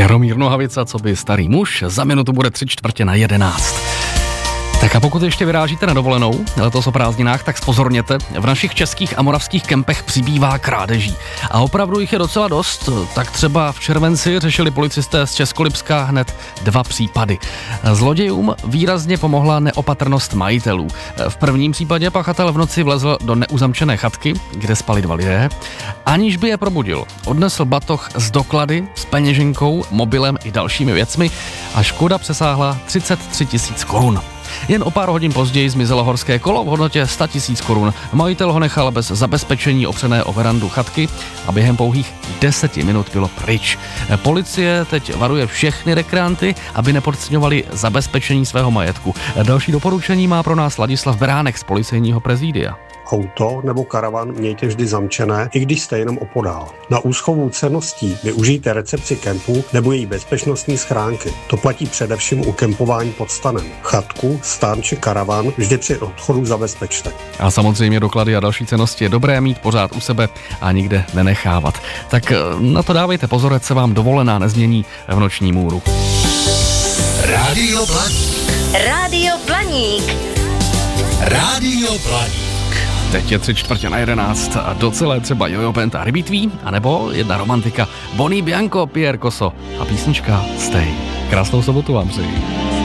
Jaromír Nohavica, co by starý muž, za minutu bude 11:45. Tak a pokud ještě vyrážíte na dovolenou, letos o prázdninách, tak spozorněte, v našich českých a moravských kempech přibývá krádeží. A opravdu jich je docela dost, tak třeba v červenci řešili policisté z Českolipska hned 2 případy. Zlodějům výrazně pomohla neopatrnost majitelů. V prvním případě pachatel v noci vlezl do neuzamčené chatky, kde spali 2 lidé, aniž by je probudil. Odnesl batoh s doklady, s peněženkou, mobilem i dalšími věcmi a škoda přesáhla 33 000 korun. Jen o pár hodin později zmizelo horské kolo v hodnotě 100 000 korun. Majitel ho nechal bez zabezpečení opřené o verandu chatky a během pouhých 10 minut bylo pryč. Policie teď varuje všechny rekreanty, aby nepodceňovali zabezpečení svého majetku. Další doporučení má pro nás Ladislav Beránek z policejního prezidia. Auto nebo karavan mějte vždy zamčené, i když jste jenom opodál. Na úschovu cenností využijte recepci kempu nebo její bezpečnostní schránky. To platí především u kempování pod stanem. Chatku, stan či karavan vždy při odchodu zabezpečte. A samozřejmě doklady a další cennosti je dobré mít pořád u sebe a nikde nenechávat. Tak na to dávejte pozor, ať se vám dovolená nezmění v noční můru. Rádio Blaník. Rádio Blaník. Rádio Blaník. Teď je 11:45 a docela třeba Jojo Band a Rybítví, anebo jedna romantika Bonnie Bianco, Pierre Cosso a písnička Stay. Krásnou sobotu vám přeji.